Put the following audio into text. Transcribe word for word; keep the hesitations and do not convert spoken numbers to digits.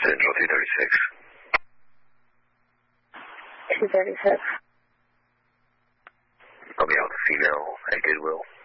Central two thirty-six. two thirty-six. I'll be out with a female at Goodwill.